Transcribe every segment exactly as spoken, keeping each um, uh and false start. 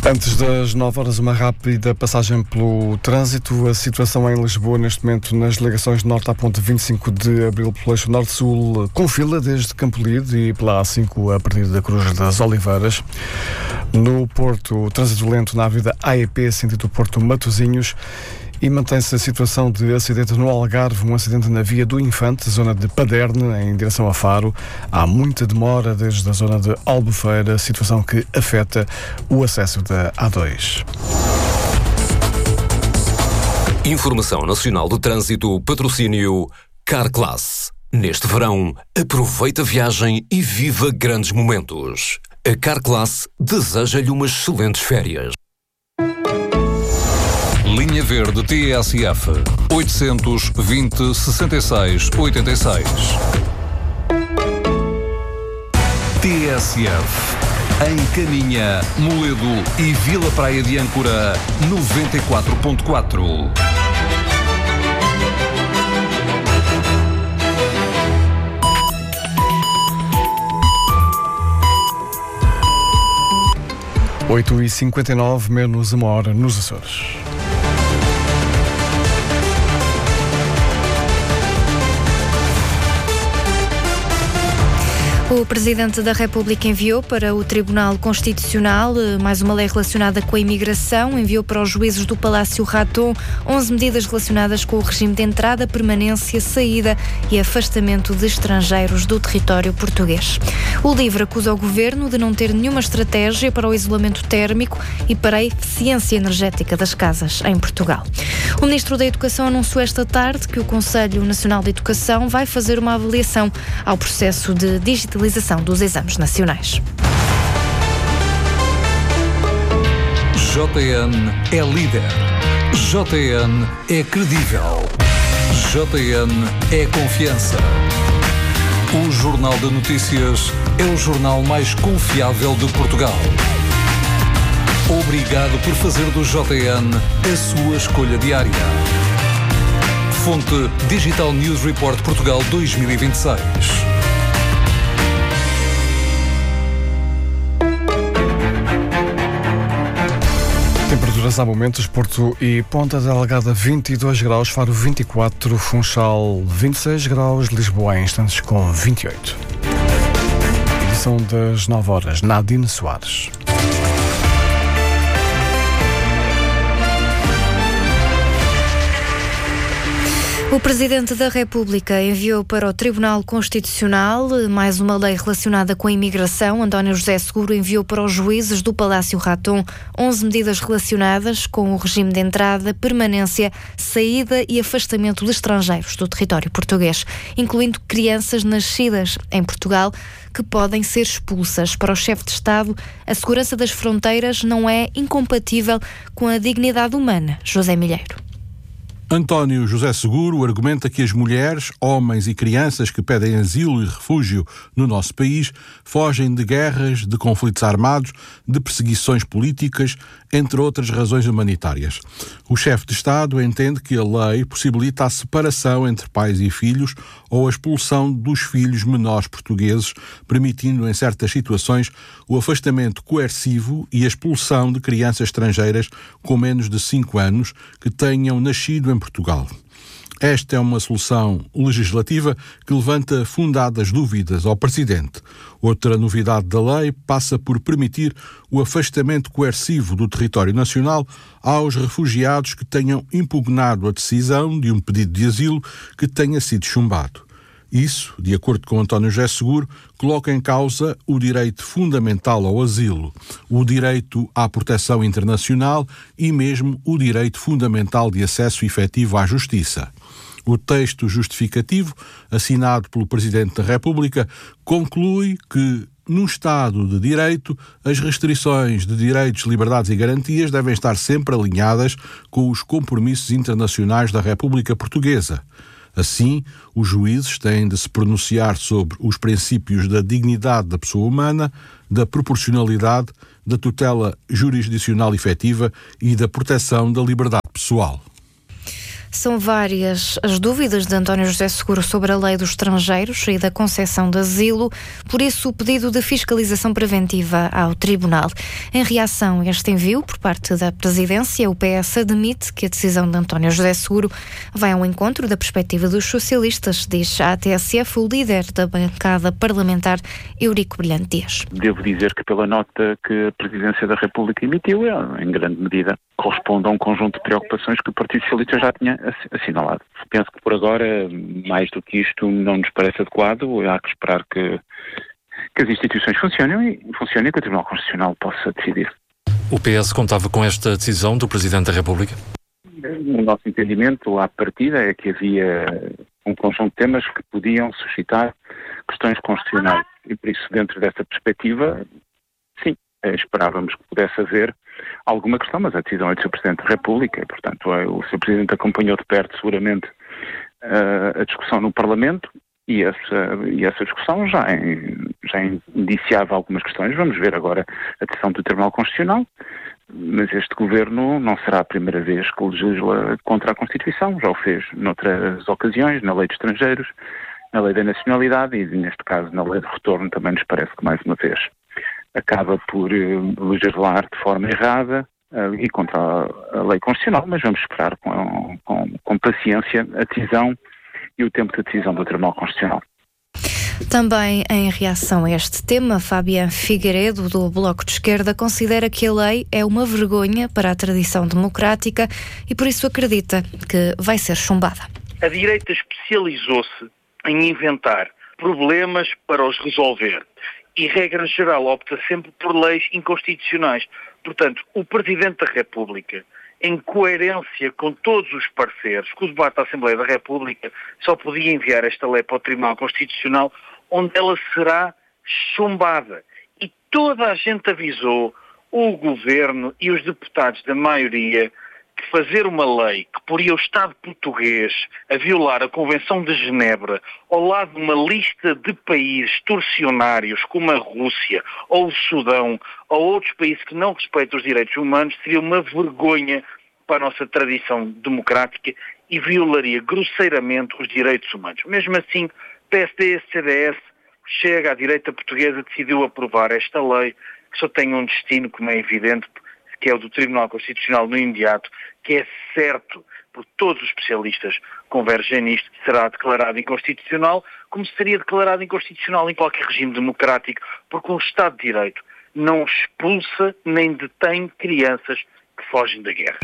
Antes das nove horas, uma rápida passagem pelo trânsito. A situação em Lisboa, neste momento, nas ligações de norte à ponte vinte e cinco de abril pelo eixo norte-sul, com fila desde Campolide e pela A cinco a partir da Cruz das Oliveiras. No Porto, trânsito lento na avenida A E P, sentido Porto Matosinhos. E mantém-se a situação de acidente no Algarve, um acidente na Via do Infante, zona de Paderne, em direção a Faro. Há muita demora desde a zona de Albufeira, situação que afeta o acesso da A dois. Informação Nacional de Trânsito, patrocínio Carclass. Neste verão, aproveita a viagem e viva grandes momentos. A Carclass deseja-lhe umas excelentes férias. Linha Verde T S F oitocentos, vinte, sessenta e seis, oitenta e seis. T S F em Caminha, Moledo e Vila Praia de Âncora noventa e quatro ponto quatro. oito e cinquenta e nove, menos uma hora nos Açores. O Presidente da República enviou para o Tribunal Constitucional mais uma lei relacionada com a imigração. Enviou para os juízes do Palácio Raton onze medidas relacionadas com o regime de entrada, permanência, saída e afastamento de estrangeiros do território português. O LIVRE acusa o Governo de não ter nenhuma estratégia para o isolamento térmico e para a eficiência energética das casas em Portugal. O Ministro da Educação anunciou esta tarde que o Conselho Nacional de Educação vai fazer uma avaliação ao processo de digitalização dos exames nacionais. J N é líder. J N é credível. J N é confiança. O Jornal de Notícias é o jornal mais confiável de Portugal. Obrigado por fazer do J N a sua escolha diária. Fonte Digital News Report Portugal dois mil e vinte e seis. Temperaturas há momentos, Porto e Ponta Delgada vinte e dois graus, Faro vinte e quatro, Funchal vinte e seis graus, Lisboa em instantes com vinte e oito. Edição das nove horas, Nadine Soares. O Presidente da República enviou para o Tribunal Constitucional mais uma lei relacionada com a imigração. António José Seguro enviou para os juízes do Palácio Raton onze medidas relacionadas com o regime de entrada, permanência, saída e afastamento de estrangeiros do território português, incluindo crianças nascidas em Portugal que podem ser expulsas. Para o chefe de Estado, a segurança das fronteiras não é incompatível com a dignidade humana. José Milheiro. António José Seguro argumenta que as mulheres, homens e crianças que pedem asilo e refúgio no nosso país fogem de guerras, de conflitos armados, de perseguições políticas, entre outras razões humanitárias. O chefe de Estado entende que a lei possibilita a separação entre pais e filhos ou a expulsão dos filhos menores portugueses, permitindo em certas situações o afastamento coercivo e a expulsão de crianças estrangeiras com menos de cinco anos que tenham nascido em Portugal. Esta é uma solução legislativa que levanta fundadas dúvidas ao Presidente. Outra novidade da lei passa por permitir o afastamento coercivo do território nacional aos refugiados que tenham impugnado a decisão de um pedido de asilo que tenha sido chumbado. Isso, de acordo com António José Seguro, coloca em causa o direito fundamental ao asilo, o direito à proteção internacional e mesmo o direito fundamental de acesso efetivo à justiça. O texto justificativo, assinado pelo Presidente da República, conclui que, num Estado de Direito, as restrições de direitos, liberdades e garantias devem estar sempre alinhadas com os compromissos internacionais da República Portuguesa. Assim, os juízes têm de se pronunciar sobre os princípios da dignidade da pessoa humana, da proporcionalidade, da tutela jurisdicional efetiva e da proteção da liberdade pessoal. São várias as dúvidas de António José Seguro sobre a lei dos estrangeiros e da concessão de asilo, por isso o pedido de fiscalização preventiva ao Tribunal. Em reação a este envio por parte da Presidência, o P S admite que a decisão de António José Seguro vai ao encontro da perspectiva dos socialistas, diz a T S F o líder da bancada parlamentar, Eurico Brilhante Dias. Devo dizer que pela nota que a Presidência da República emitiu, em grande medida corresponde a um conjunto de preocupações que o Partido Socialista já tinha assinalado. Penso que por agora, mais do que isto, não nos parece adequado. Há que esperar que, que as instituições funcionem e funcionem e que o Tribunal Constitucional possa decidir. O P S contava com esta decisão do Presidente da República? O nosso entendimento à partida é que havia um conjunto de temas que podiam suscitar questões constitucionais e por isso, dentro dessa perspectiva, sim, esperávamos que pudesse haver alguma questão, mas a decisão é do senhor Presidente da República e, portanto, o senhor Presidente acompanhou de perto seguramente a discussão no Parlamento e essa, e essa discussão já, já indiciava algumas questões. Vamos ver agora a decisão do Tribunal Constitucional, mas este Governo não será a primeira vez que legisla contra a Constituição, já o fez noutras ocasiões, na Lei de Estrangeiros, na Lei da Nacionalidade e, neste caso, na Lei de Retorno, também nos parece que, mais uma vez, acaba por uh, legislar de forma errada uh, e contra a, a lei constitucional, mas vamos esperar com, com, com paciência a decisão e o tempo de decisão do Tribunal Constitucional. Também em reação a este tema, Fábia Figueiredo, do Bloco de Esquerda, considera que a lei é uma vergonha para a tradição democrática e por isso acredita que vai ser chumbada. A direita especializou-se em inventar problemas para os resolver e, regra geral, opta sempre por leis inconstitucionais. Portanto, o Presidente da República, em coerência com todos os pareceres, que o debate da Assembleia da República só podia enviar esta lei para o Tribunal Constitucional, onde ela será chumbada. E toda a gente avisou, o Governo e os deputados da maioria, que fazer uma lei que poria o Estado português a violar a Convenção de Genebra ao lado de uma lista de países torcionários como a Rússia ou o Sudão ou outros países que não respeitam os direitos humanos seria uma vergonha para a nossa tradição democrática e violaria grosseiramente os direitos humanos. Mesmo assim, P S D, C D S, Chega, a direita portuguesa decidiu aprovar esta lei que só tem um destino, como é evidente, que é o do Tribunal Constitucional no imediato, que é certo, porque todos os especialistas convergem nisto, será declarado inconstitucional, como seria declarado inconstitucional em qualquer regime democrático, porque o Estado de Direito não expulsa nem detém crianças que fogem da guerra.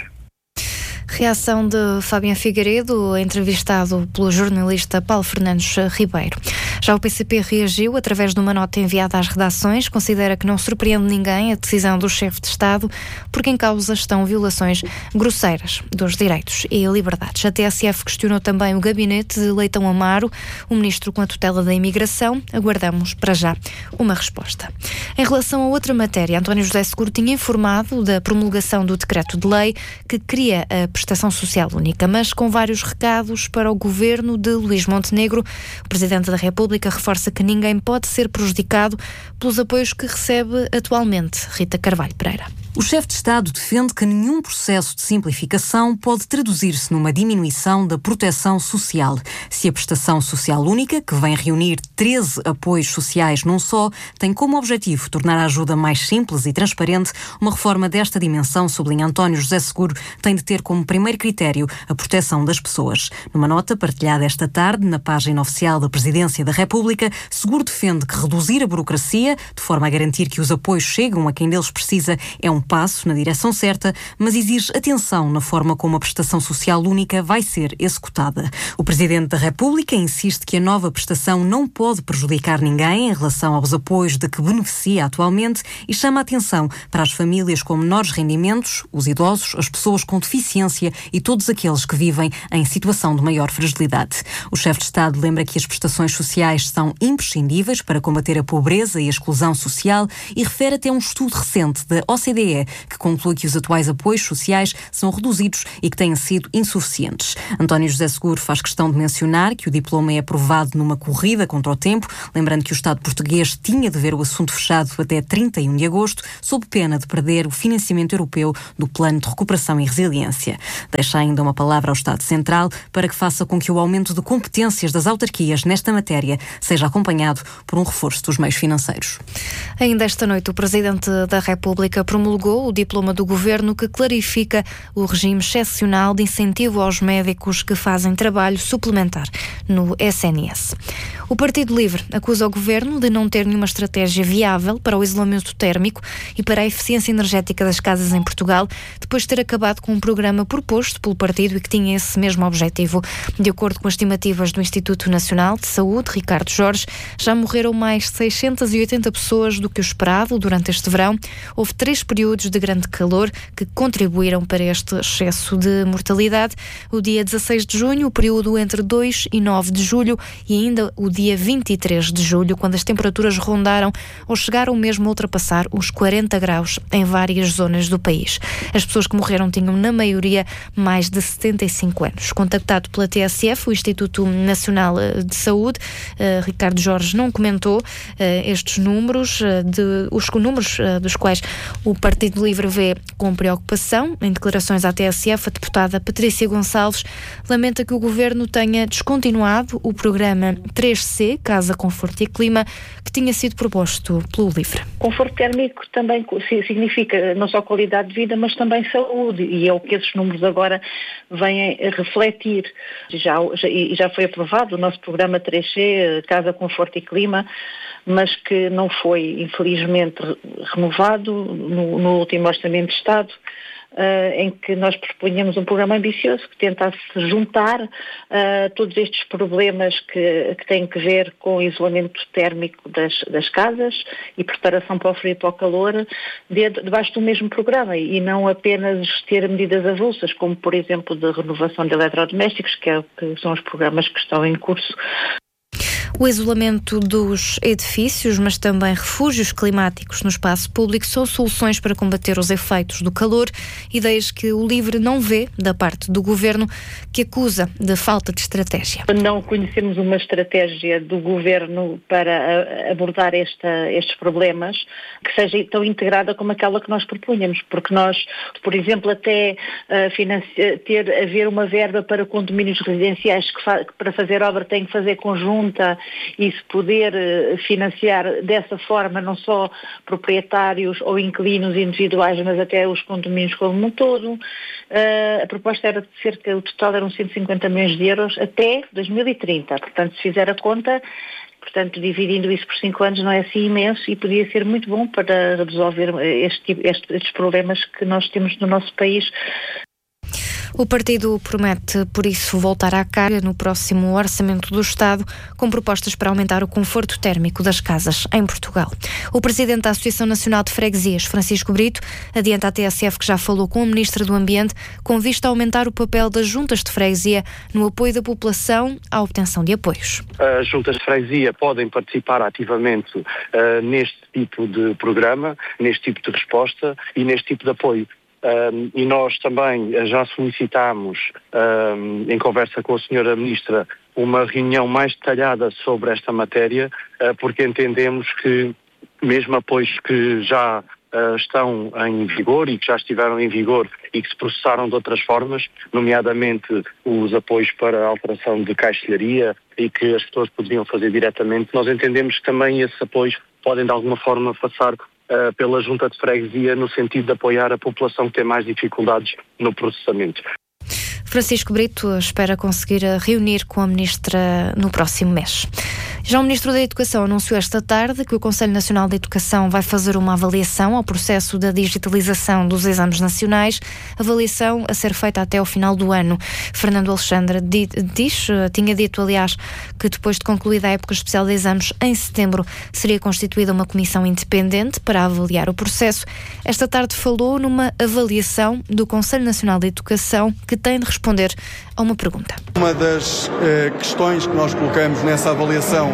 Reação de Fábio Figueiredo, entrevistado pelo jornalista Paulo Fernandes Ribeiro. Já o P C P reagiu através de uma nota enviada às redações, considera que não surpreende ninguém a decisão do chefe de Estado, porque em causa estão violações grosseiras dos direitos e liberdades. A T S F questionou também o gabinete de Leitão Amaro, o ministro com a tutela da imigração. Aguardamos para já uma resposta. Em relação a outra matéria, António José Seguro tinha informado da promulgação do decreto de lei que cria a prestação social única, mas com vários recados para o governo de Luís Montenegro. O Presidente da República reforça que ninguém pode ser prejudicado pelos apoios que recebe atualmente. Rita Carvalho Pereira. O chefe de Estado defende que nenhum processo de simplificação pode traduzir-se numa diminuição da proteção social. Se a prestação social única, que vem reunir treze apoios sociais num só, tem como objetivo tornar a ajuda mais simples e transparente, uma reforma desta dimensão, sublinha António José Seguro, tem de ter como primeiro critério a proteção das pessoas. Numa nota partilhada esta tarde na página oficial da Presidência da República, Seguro defende que reduzir a burocracia, de forma a garantir que os apoios chegam a quem deles precisa, é um passo na direção certa, mas exige atenção na forma como a prestação social única vai ser executada. O Presidente da República insiste que a nova prestação não pode prejudicar ninguém em relação aos apoios de que beneficia atualmente e chama a atenção para as famílias com menores rendimentos, os idosos, as pessoas com deficiência e todos aqueles que vivem em situação de maior fragilidade. O chefe de Estado lembra que as prestações sociais são imprescindíveis para combater a pobreza e a exclusão social e refere até um estudo recente da O C D E, que conclui que os atuais apoios sociais são reduzidos e que têm sido insuficientes. António José Seguro faz questão de mencionar que o diploma é aprovado numa corrida contra o tempo, lembrando que o Estado português tinha de ver o assunto fechado até trinta e um de agosto, sob pena de perder o financiamento europeu do Plano de Recuperação e Resiliência. Deixa ainda uma palavra ao Estado Central para que faça com que o aumento de competências das autarquias nesta matéria seja acompanhado por um reforço dos meios financeiros. Ainda esta noite, o Presidente da República promulgou o diploma do Governo que clarifica o regime excepcional de incentivo aos médicos que fazem trabalho suplementar no S N S. O Partido Livre acusa o Governo de não ter nenhuma estratégia viável para o isolamento térmico e para a eficiência energética das casas em Portugal, depois de ter acabado com um programa proposto pelo partido e que tinha esse mesmo objetivo. De acordo com as estimativas do Instituto Nacional de Saúde, Ricardo Jorge, já morreram mais seiscentas e oitenta pessoas do que o esperado durante este verão. Houve três períodos de grande calor que contribuíram para este excesso de mortalidade. O dia dezasseis de junho, o período entre dois e nove de julho e ainda o dia vinte e três de julho, quando as temperaturas rondaram ou chegaram mesmo a ultrapassar os quarenta graus em várias zonas do país. As pessoas que morreram tinham, na maioria, mais de setenta e cinco anos. Contactado pela T S F, o Instituto Nacional de Saúde, uh, Ricardo Jorge não comentou uh, estes números, uh, de, os números uh, dos quais o Partido Livre vê com preocupação. Em declarações à T S F, a deputada Patrícia Gonçalves lamenta que o Governo tenha descontinuado o programa três C, Casa, Conforto e Clima, que tinha sido proposto pelo Livre. Conforto térmico também significa não só qualidade de vida, mas também saúde, e é o que esses números agora vêm a refletir. Já, já, já foi aprovado o nosso programa três C, Casa, Conforto e Clima, mas que não foi, infelizmente, renovado no, no último Orçamento de Estado, Uh, em que nós propunhamos um programa ambicioso que tentasse juntar uh, todos estes problemas que, que têm que ver com o isolamento térmico das, das casas e preparação para o frio e para o calor dentro, debaixo do mesmo programa, e não apenas ter medidas avulsas, como por exemplo de renovação de eletrodomésticos, que, é, que são os programas que estão em curso. O isolamento dos edifícios, mas também refúgios climáticos no espaço público, são soluções para combater os efeitos do calor, ideias que o Livre não vê da parte do Governo, que acusa de falta de estratégia. Não conhecemos uma estratégia do Governo para abordar esta, estes problemas que seja tão integrada como aquela que nós propunhamos, porque nós, por exemplo, até uh, financia, ter, haver uma verba para condomínios residenciais que, fa- que para fazer obra tem que fazer conjunta, e se poder uh, financiar dessa forma não só proprietários ou inquilinos individuais, mas até os condomínios como um todo. Uh, a proposta era de cerca, o total eram cento e cinquenta milhões de euros até dois mil e trinta. Portanto, se fizer a conta, portanto, dividindo isso por cinco anos não é assim imenso, e podia ser muito bom para resolver este, este, estes problemas que nós temos no nosso país. O partido promete, por isso, voltar à carga no próximo Orçamento do Estado, com propostas para aumentar o conforto térmico das casas em Portugal. O presidente da Associação Nacional de Freguesias, Francisco Brito, adianta à T S F que já falou com a Ministra do Ambiente com vista a aumentar o papel das juntas de freguesia no apoio da população à obtenção de apoios. As juntas de freguesia podem participar ativamente uh, neste tipo de programa, neste tipo de resposta e neste tipo de apoio. Um, e nós também já solicitámos, um, em conversa com a senhora Ministra, uma reunião mais detalhada sobre esta matéria, uh, porque entendemos que mesmo apoios que já uh, estão em vigor e que já estiveram em vigor e que se processaram de outras formas, nomeadamente os apoios para a alteração de caixilharia e que as pessoas poderiam fazer diretamente, nós entendemos que também esses apoios podem de alguma forma passar Uh, pela Junta de Freguesia, no sentido de apoiar a população que tem mais dificuldades no processamento. Francisco Brito espera conseguir reunir com a Ministra no próximo mês. Já o Ministro da Educação anunciou esta tarde que o Conselho Nacional de Educação vai fazer uma avaliação ao processo da digitalização dos exames nacionais, avaliação a ser feita até ao final do ano. Fernando Alexandre diz, tinha dito, aliás, que depois de concluída a época especial de exames, em setembro, seria constituída uma comissão independente para avaliar o processo. Esta tarde falou numa avaliação do Conselho Nacional de Educação que tem de responder a uma pergunta. Uma das eh, questões que nós colocamos nessa avaliação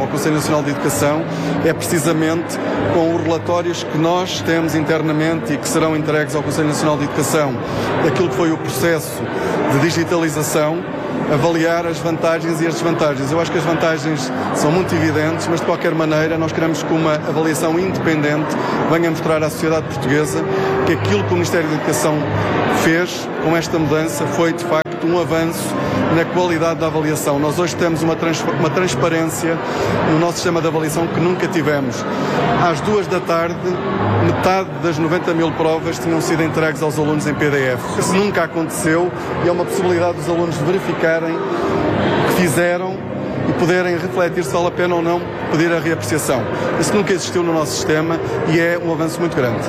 ao Conselho Nacional de Educação é precisamente com os relatórios que nós temos internamente e que serão entregues ao Conselho Nacional de Educação daquilo que foi o processo de digitalização, avaliar as vantagens e as desvantagens. Eu acho que as vantagens são muito evidentes, mas de qualquer maneira nós queremos que uma avaliação independente venha mostrar à sociedade portuguesa que aquilo que o Ministério da Educação fez com esta mudança foi de facto um avanço na qualidade da avaliação. Nós hoje temos uma, trans, uma transparência no nosso sistema de avaliação que nunca tivemos. Às duas da tarde, metade das noventa mil provas tinham sido entregues aos alunos em P D F. Isso nunca aconteceu e é uma possibilidade dos alunos verificarem o que fizeram e poderem refletir se vale a pena ou não pedir a reapreciação. Isso nunca existiu no nosso sistema e é um avanço muito grande.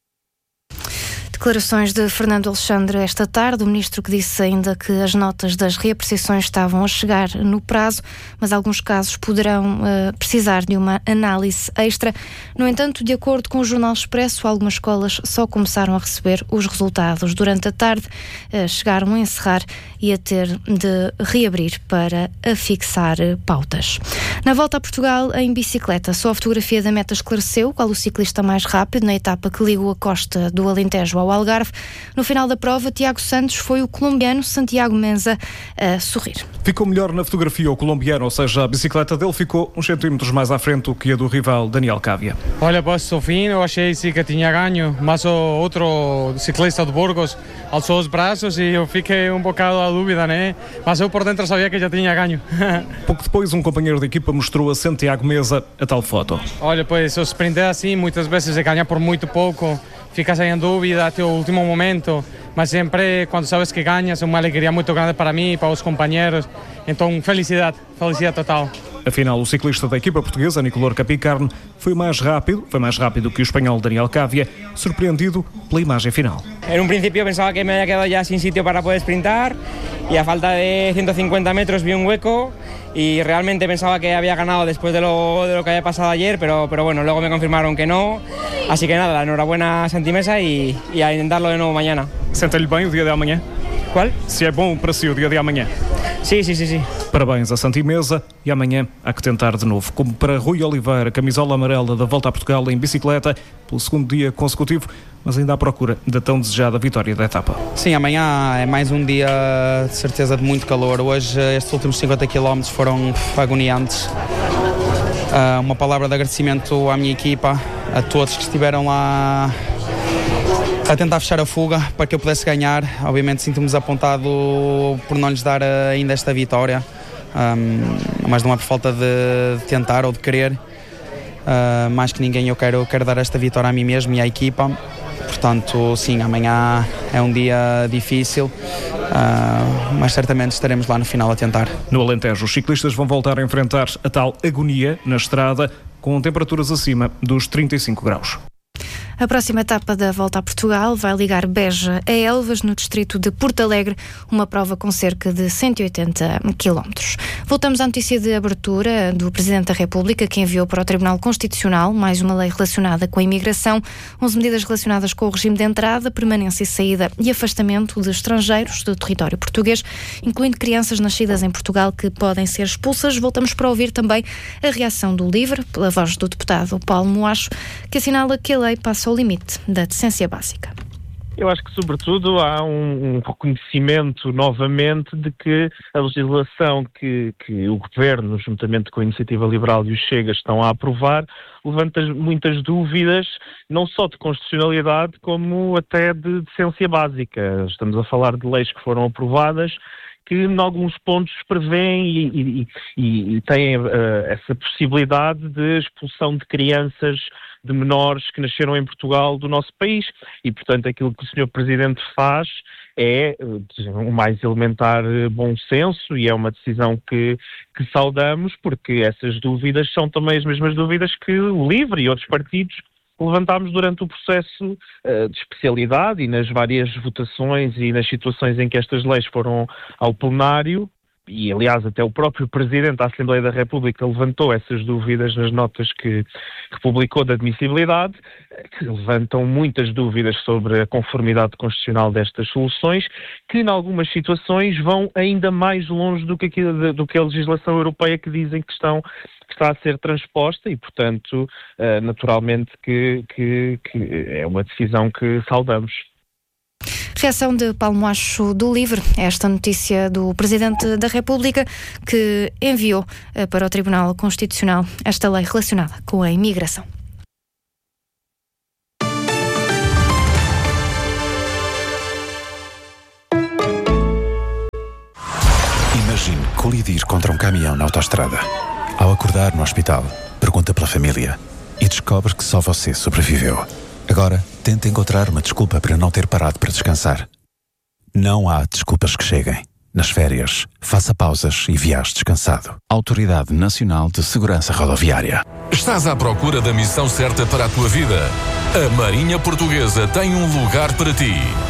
Declarações de Fernando Alexandre esta tarde, o ministro que disse ainda que as notas das reapreciações estavam a chegar no prazo, mas alguns casos poderão uh, precisar de uma análise extra. No entanto, de acordo com o Jornal Expresso, algumas escolas só começaram a receber os resultados durante a tarde, uh, chegaram a encerrar e a ter de reabrir para afixar pautas. Na volta a Portugal, em bicicleta, só a fotografia da meta esclareceu qual o ciclista mais rápido na etapa que ligou a costa do Alentejo ao Algarve. No final da prova, Tiago Santos foi o colombiano Santiago Menza a sorrir. Ficou melhor na fotografia o colombiano, ou seja, a bicicleta dele ficou uns centímetros mais à frente do que a do rival Daniel Cávia. Olha, pois, ao fim eu achei sim que tinha ganho, mas o outro ciclista de Burgos alçou os braços e eu fiquei um bocado à dúvida, né? Mas eu por dentro sabia que já tinha ganho. Pouco depois, um companheiro de equipa mostrou a Santiago Menza a tal foto. Olha, pois, o sprint é assim, muitas vezes é ganhar por muito pouco, ficas aí em dúvida até o último momento, mas sempre quando sabes que ganhas é uma alegria muito grande para mim e para os companheiros, então felicidade, felicidade total. Afinal, o ciclista da equipa portuguesa, Nicolor Capicarne, foi mais rápido, foi mais rápido que o espanhol Daniel Cávia, surpreendido pela imagem final. En un principio pensaba que me había quedado ya sin sitio para poder sprintar y a falta de ciento cincuenta metros vi un hueco y realmente pensaba que había ganado después de lo, de lo que había pasado ayer, pero, pero bueno, luego me confirmaron que no, así que nada, enhorabuena a Santi Mesa y, y a intentarlo de nuevo mañana. Sente-lhe bem o dia de amanhã? Qual? Se é bom para si o dia de amanhã? Sim, sim, sim, sim. Parabéns a Santi Mesa e amanhã há que tentar de novo. Como para Rui Oliveira, camisola amarela da Volta a Portugal em bicicleta, pelo segundo dia consecutivo, mas ainda à procura da tão desejada vitória da etapa. Sim, amanhã é mais um dia de certeza de muito calor. Hoje estes últimos cinquenta quilómetros foram agoniantes. Uh, uma palavra de agradecimento à minha equipa, a todos que estiveram lá a tentar fechar a fuga para que eu pudesse ganhar. Obviamente sinto-me desapontado por não lhes dar ainda esta vitória, um, mas não é por falta de, de tentar ou de querer. Uh, mais que ninguém eu quero, quero dar esta vitória a mim mesmo e à equipa. Portanto, sim, amanhã é um dia difícil, uh, mas certamente estaremos lá no final a tentar. No Alentejo, os ciclistas vão voltar a enfrentar a tal agonia na estrada, com temperaturas acima dos trinta e cinco graus. A próxima etapa da Volta a Portugal vai ligar Beja a Elvas, no distrito de Porto Alegre, uma prova com cerca de cento e oitenta quilómetros. Voltamos à notícia de abertura do Presidente da República, que enviou para o Tribunal Constitucional mais uma lei relacionada com a imigração, onze medidas relacionadas com o regime de entrada, permanência e saída e afastamento de estrangeiros do território português, incluindo crianças nascidas em Portugal que podem ser expulsas. Voltamos para ouvir também a reação do LIVRE, pela voz do deputado Paulo Moacho, que assinala que a lei passa ao limite da decência básica. Eu acho que, sobretudo, há um, um reconhecimento novamente de que a legislação que, que o Governo, juntamente com a Iniciativa Liberal e o Chega, estão a aprovar, levanta muitas dúvidas, não só de constitucionalidade, como até de decência básica. Estamos a falar de leis que foram aprovadas, que em alguns pontos prevêem e, e, e, e têm uh, essa possibilidade de expulsão de crianças, de menores que nasceram em Portugal do nosso país. E, portanto, aquilo que o senhor Presidente faz é o mais elementar bom senso e é uma decisão que, que saudamos, porque essas dúvidas são também as mesmas dúvidas que o LIVRE e outros partidos levantámos durante o processo uh, de especialidade e nas várias votações e nas situações em que estas leis foram ao plenário, e aliás até o próprio Presidente da Assembleia da República levantou essas dúvidas nas notas que, que publicou de admissibilidade, que levantam muitas dúvidas sobre a conformidade constitucional destas soluções, que em algumas situações vão ainda mais longe do que, aquilo, do que a legislação europeia que dizem que estão que está a ser transposta e, portanto, naturalmente que, que, que é uma decisão que saudamos. Reação de Paulo Moacho do Livre a esta notícia do Presidente da República, que enviou para o Tribunal Constitucional esta lei relacionada com a imigração. Imagine colidir contra um caminhão na autoestrada. Ao acordar no hospital, pergunta pela família e descobre que só você sobreviveu. Agora, tenta encontrar uma desculpa para não ter parado para descansar. Não há desculpas que cheguem. Nas férias, faça pausas e viaje descansado. Autoridade Nacional de Segurança Rodoviária. Estás à procura da missão certa para a tua vida? A Marinha Portuguesa tem um lugar para ti.